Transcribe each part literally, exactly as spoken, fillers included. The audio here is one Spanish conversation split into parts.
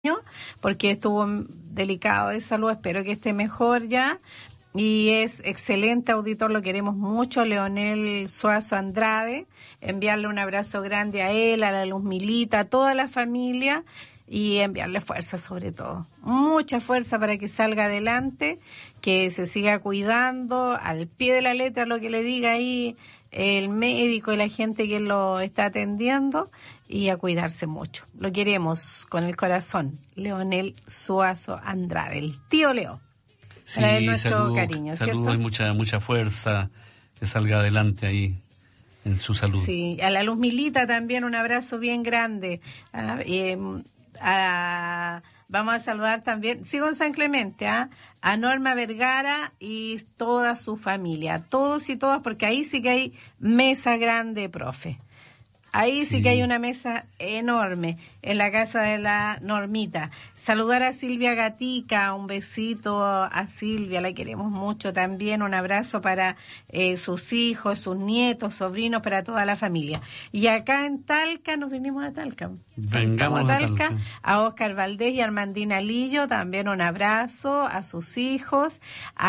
porque estuvo delicado de salud, espero que esté mejor ya, y es excelente auditor, lo queremos mucho, Leonel Suazo Andrade, enviarle un abrazo grande a él, a la Luz Milita, a toda la familia, y enviarle fuerza sobre todo, mucha fuerza para que salga adelante, que se siga cuidando, al pie de la letra lo que le diga ahí el médico y la gente que lo está atendiendo, y a cuidarse mucho. Lo queremos con el corazón. Leonel Suazo Andrade, el tío Leo. Sí, para él nuestro salud, cariño, salud ¿cierto? y mucha, mucha fuerza, que salga adelante ahí en su salud. Sí, a la Luz Milita también un abrazo bien grande. Ah, eh, a, vamos a saludar también, sigo en San Clemente, ¿ah? A Norma Vergara y toda su familia, todos y todas, porque ahí sí que hay mesa grande, profe. Ahí sí, sí que hay una mesa enorme en la casa de la Normita. Saludar a Silvia Gatica, un besito a Silvia, la queremos mucho también, un abrazo para eh, sus hijos, sus nietos, sobrinos, para toda la familia. Y acá en Talca, nos vinimos a Talca. Vengamos a Talca. Talca. A Óscar Valdés y Armandina Lillo, también un abrazo a sus hijos,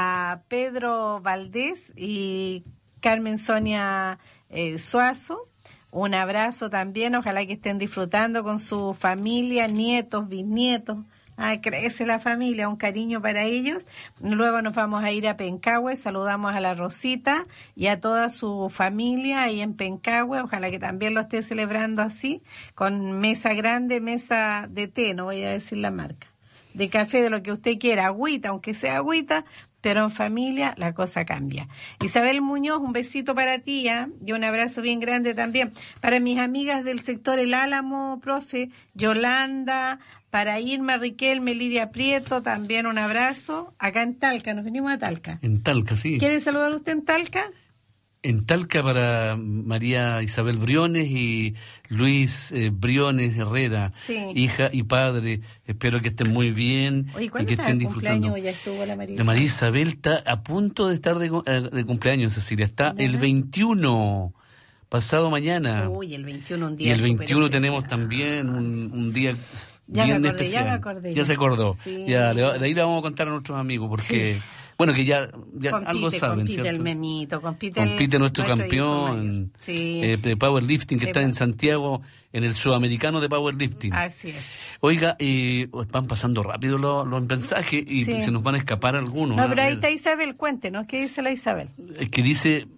a Pedro Valdés y Carmen Sonia eh, Suazo. Un abrazo también, ojalá que estén disfrutando con su familia, nietos, bisnietos. Ay, crece la familia, un cariño para ellos. Luego nos vamos a ir a Pencahue, saludamos a la Rosita y a toda su familia ahí en Pencahue. Ojalá que también lo esté celebrando así, con mesa grande, mesa de té, no voy a decir la marca, de café, de lo que usted quiera, agüita, aunque sea agüita, pero en familia la cosa cambia. Isabel Muñoz, un besito para ti, ¿eh? Y un abrazo bien grande también. Para mis amigas del sector El Álamo, profe, Yolanda, para Irma Riquelme, Lidia Prieto, también un abrazo. Acá en Talca, nos venimos a Talca. En Talca, sí. ¿Quiere saludar usted en Talca? En Talca para María Isabel Briones y Luis eh, Briones Herrera, sí. Hija y padre. Espero que estén muy bien. Oye, y que estén disfrutando. Ya estuvo la María Isabel. La María Isabel está a punto de estar de, de cumpleaños, Cecilia. Está ¿verdad? El veintiuno, pasado mañana. Uy, el veintiuno, un día. Y el veintiuno tenemos también un, un día ya bien me acordé, especial. Ya me acordé. Ya se acordó. Sí. Ya, de ahí le vamos a contar a nuestros amigos porque... Sí. Bueno, que ya, ya compite, algo saben, compite ¿cierto? el memito, compite, compite el, nuestro, nuestro campeón sí. eh, de powerlifting que de está en Santiago, en el sudamericano de powerlifting. Así es. Oiga, eh, van pasando rápido los, los mensajes y sí. se nos van a escapar algunos. No, pero ahí está Isabel, cuéntenos, ¿qué dice la Isabel? Es que dice,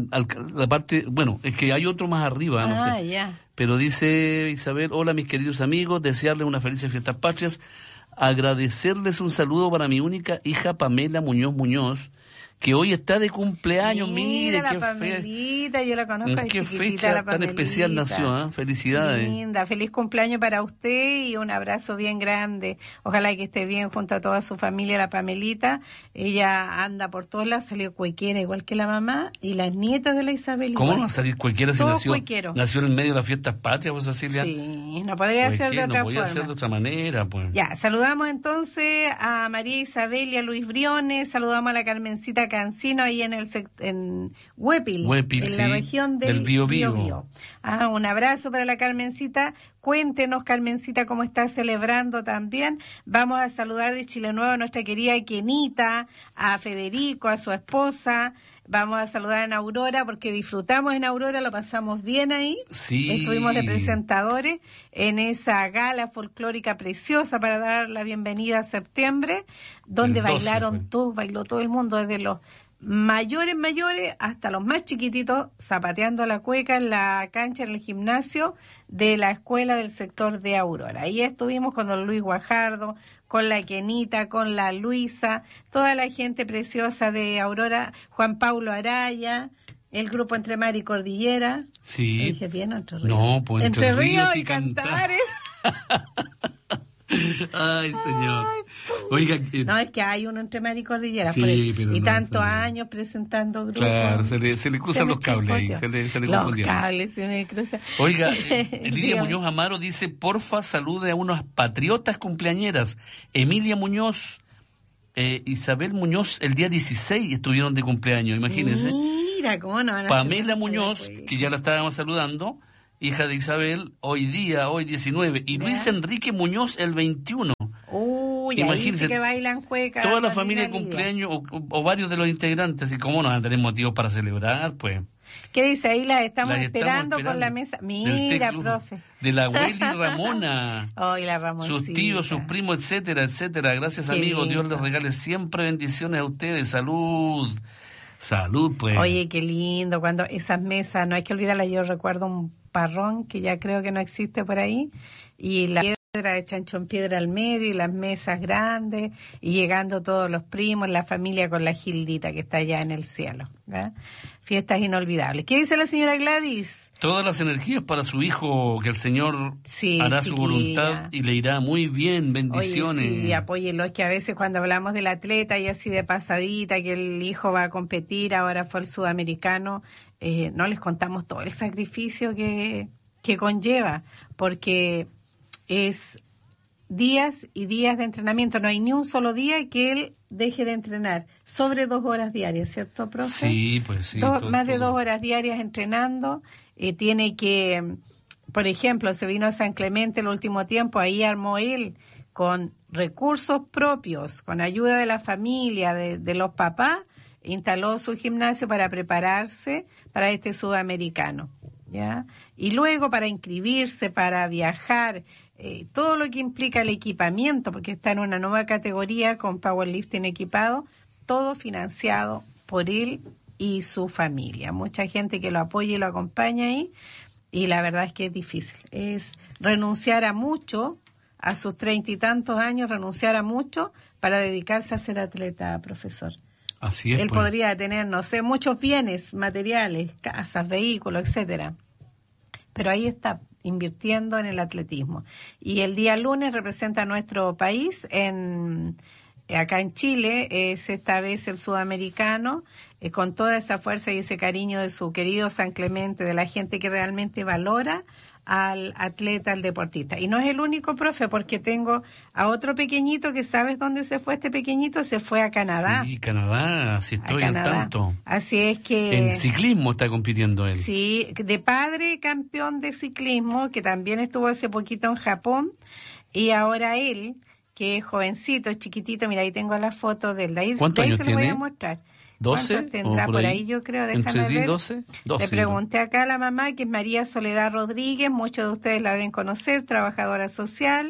la parte, bueno, es que hay otro más arriba, ah, no sé. Ya. Pero dice Isabel, hola mis queridos amigos, desearles unas felices fiestas patrias, agradecerles un saludo para mi única hija Pamela Muñoz Muñoz, que hoy está de cumpleaños. Mira, mire qué Pamelita, yo la conozco. ¿En qué fecha la tan especial nació? ¿eh? Felicidades. Linda, feliz cumpleaños para usted y un abrazo bien grande. Ojalá que esté bien junto a toda su familia, la Pamelita. Ella anda por todos lados, salió cualquiera, igual que la mamá, y las nietas de la Isabel. ¿Cómo igual. no va a salir cualquiera si nació, nació en el medio de las fiestas patrias, vos, Cecilia? Sí, no podría ser de otra no podía forma. ser de otra manera, pues. Ya, saludamos entonces a María Isabel y a Luis Briones, saludamos a la Carmencita Cancino ahí en el en Huépil, Huépil en sí, la región del, del Biobío. Biobío. Ah, un abrazo para la Carmencita. Cuéntenos, Carmencita, cómo está celebrando también. Vamos a saludar de Chile Nuevo a nuestra querida Kenita, a Federico, a su esposa. Vamos a saludar en Aurora porque disfrutamos en Aurora, lo pasamos bien ahí. Sí. Estuvimos de presentadores en esa gala folclórica preciosa para dar la bienvenida a septiembre, donde doce, bailaron pues. todos, bailó todo el mundo, desde los mayores, mayores, hasta los más chiquititos, zapateando la cueca en la cancha, en el gimnasio de la escuela del sector de Aurora. Ahí estuvimos con don Luis Guajardo, con la Kenita, con la Luisa, toda la gente preciosa de Aurora, Juan Paulo Araya, el grupo Entre Mar y Cordillera. Sí. Dije bien, Entre Ríos. No, pues Entre, Entre Ríos, Ríos y, y Cantares. Ay, señor. Ay, Oiga, eh, no, es que hay uno Entre Mar y Cordillera, sí, por eso. pero y no, tantos no. años presentando grupos. Claro, se le, se le cruzan se los cables ahí, se le, se le Los confundieron. cables se me cruzan. Oiga, eh, Lidia Muñoz Amaro dice, porfa, salude a unos patriotas cumpleañeras. Emilia Muñoz, eh, Isabel Muñoz, el día dieciséis estuvieron de cumpleaños, imagínense. Mira, cómo no van a Pamela Muñoz, que ya la estábamos saludando, hija de Isabel, hoy día, hoy diecinueve, y Luis ¿Ya? Enrique Muñoz el veintiuno. Uy, Imagínense, ahí sí que bailan cueca. Toda la Marina familia de Lidia. cumpleaños, o, o- o varios de los integrantes, y cómo no van a tener motivos para celebrar, pues. ¿Qué dice? Ahí las estamos, Las estamos esperando, con la esperando. mesa. Del Mira, T-Club, profe. de la Willy Ramona. Hoy la Ramoncita. Sus tíos, sus primos, etcétera, etcétera. Gracias, Qué amigos. Dios lindo. les regale siempre bendiciones a ustedes. Salud. Salud, pues. Oye, qué lindo, cuando esas mesas, no hay que olvidarlas, yo recuerdo un parrón que ya creo que no existe por ahí, y la piedra de chancho en piedra al medio, y las mesas grandes, y llegando todos los primos, la familia con la Gildita que está allá en el cielo. ¿Verdad? Fiestas inolvidables. ¿Qué dice la señora Gladys? Todas las energías para su hijo, que el Señor Sí, hará su chiquilla. voluntad y le irá muy bien. Bendiciones. Oye, sí, apóyenlo, es que a veces cuando hablamos del atleta y así de pasadita, que el hijo va a competir, ahora fue el sudamericano, eh, no les contamos todo el sacrificio que, que conlleva, porque es días y días de entrenamiento, no hay ni un solo día que él deje de entrenar, sobre dos horas diarias, ¿cierto, profe? Sí, pues sí. Dos- todo- más de todo. dos horas diarias entrenando, eh, tiene que, por ejemplo, se vino a San Clemente el último tiempo, ahí armó él con recursos propios, con ayuda de la familia, de, de los papás, instaló su gimnasio para prepararse para este sudamericano, ¿ya? Y luego para inscribirse, para viajar, eh, todo lo que implica el equipamiento, porque está en una nueva categoría con powerlifting equipado, todo financiado por él y su familia. Mucha gente que lo apoya y lo acompaña ahí, y la verdad es que es difícil. Es renunciar a mucho, a sus treinta y tantos años, renunciar a mucho para dedicarse a ser atleta, profesor. Así es. Él pues. podría tener, no sé, muchos bienes materiales, casas, vehículos, etcétera. Pero ahí está, invirtiendo en el atletismo. Y el día lunes representa a nuestro país en acá en Chile, es esta vez el sudamericano, eh, con toda esa fuerza y ese cariño de su querido San Clemente, de la gente que realmente valora al atleta, al deportista. Y no es el único, profe, porque tengo a otro pequeñito que, ¿sabes dónde se fue este pequeñito? Se fue a Canadá. Sí, Canadá, sí estoy a al Canadá. tanto. Así es que... En ciclismo está compitiendo él. Sí, de padre campeón de ciclismo, que también estuvo hace poquito en Japón, y ahora él, que es jovencito, es chiquitito, mira, ahí tengo la foto de él, de ahí, ¿Cuántos de ahí años se lo voy tiene? a mostrar. ¿doce? ¿Cuántos tendrá ¿O por ahí? Yo creo, déjame ¿Entre diez y ver. doce? doce. Le pregunté acá a la mamá, que es María Soledad Rodríguez, muchos de ustedes la deben conocer, trabajadora social.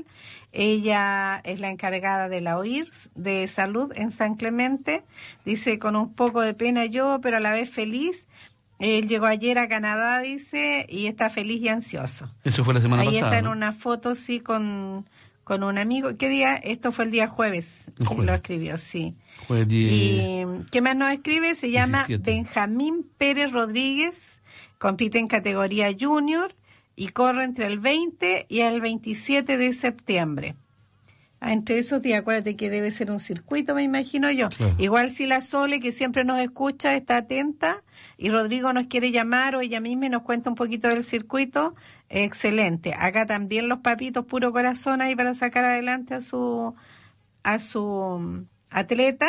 Ella es la encargada de la O I R S de salud en San Clemente. Dice, con un poco de pena yo, pero a la vez feliz. Él llegó ayer a Canadá, dice, y está feliz y ansioso. Eso fue la semana Ahí pasada. está en ¿no? una foto, sí, con, con un amigo. ¿Qué día? Esto fue el día jueves. El que jueves. lo escribió, sí. Fue diez. ¿Y qué más nos escribe? Se llama diecisiete. Benjamín Pérez Rodríguez, compite en categoría junior y corre entre el veinte y el veintisiete de septiembre. Ah, entre esos días, acuérdate que debe ser un circuito, me imagino yo. Claro. Igual si la Sole, que siempre nos escucha, está atenta, y Rodrigo nos quiere llamar o ella misma y nos cuenta un poquito del circuito, excelente. Acá también los papitos puro corazón ahí para sacar adelante a su a su atleta,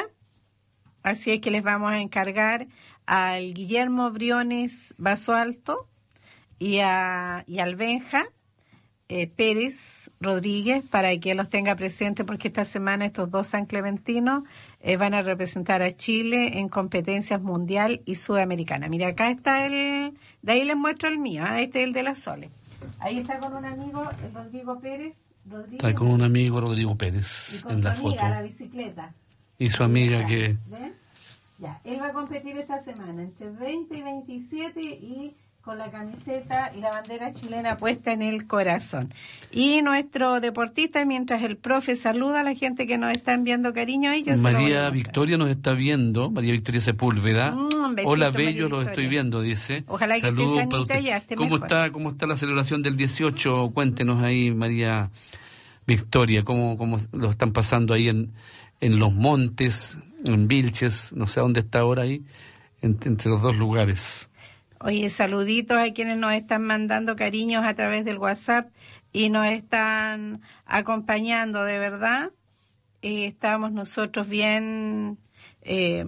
así es que les vamos a encargar al Guillermo Briones Basualto y, a, y al Benja eh, Pérez Rodríguez, para que los tenga presentes, porque esta semana estos dos san clementinos eh, van a representar a Chile en competencias mundial y sudamericana. Mira, acá está el, de ahí les muestro el mío, ¿eh? Este es el de la Sole. Ahí está con un amigo, el Rodrigo Pérez. Rodríguez, Está con un amigo Rodrigo y Pérez con en su la amiga, foto. la bicicleta. Y su amiga que... ¿Ven? Ya, él va a competir esta semana entre veinte y veintisiete y con la camiseta y la bandera chilena puesta en el corazón. Y nuestro deportista, mientras el profe saluda a la gente que nos está enviando cariño, ellos se lo voy a María mostrar. Victoria nos está viendo, María Victoria Sepúlveda. Mm, un besito, Hola, María bello, los Victoria. estoy viendo, dice. Ojalá que esté Saludos sanita para usted. y ya esté ¿Cómo mejor. está, ¿Cómo está la celebración del dieciocho? Cuéntenos ahí, María Victoria, cómo, cómo lo están pasando ahí en, en Los Montes, en Vilches, no sé dónde está ahora ahí, en- entre los dos lugares. Oye, saluditos a quienes nos están mandando cariños a través del WhatsApp y nos están acompañando, de verdad. Eh, estamos nosotros bien eh,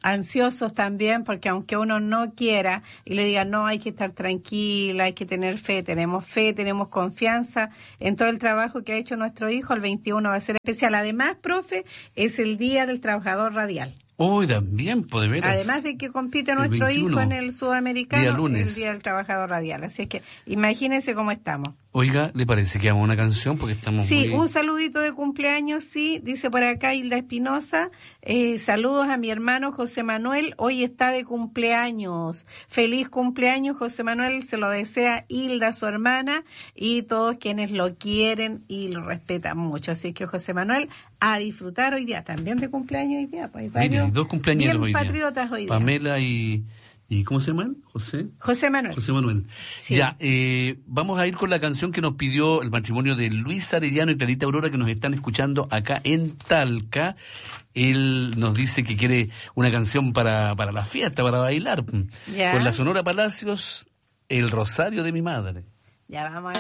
ansiosos también, porque aunque uno no quiera y le diga no, hay que estar tranquila, hay que tener fe, tenemos fe, tenemos confianza en todo el trabajo que ha hecho nuestro hijo. El veintiuno va a ser especial. Además, profe, es el Día del Trabajador Radial. Hoy también, pues de veras. Además de que compite nuestro hijo en el sudamericano, día lunes. El Día del Trabajador Radial. Así que imagínense cómo estamos. Oiga, ¿le parece que hagamos una canción? Porque estamos Sí, muy... un saludito de cumpleaños, sí, dice por acá Hilda Espinosa. Eh, saludos a mi hermano José Manuel, hoy está de cumpleaños. Feliz cumpleaños, José Manuel, se lo desea Hilda, su hermana, y todos quienes lo quieren y lo respetan mucho. Así que, José Manuel, a disfrutar hoy día, también de cumpleaños hoy día. Pues, Mire, hay dos cumpleaños hoy día. Patriotas hoy día. Pamela y... ¿Y cómo se llaman? José. José Manuel. José Manuel. Sí. Ya, eh, vamos a ir con la canción que nos pidió el matrimonio de Luis Arellano y Clarita Aurora, que nos están escuchando acá en Talca. Él nos dice que quiere una canción para, para la fiesta, para bailar. Ya. Con la Sonora Palacios, El Rosario de mi Madre. Ya vamos a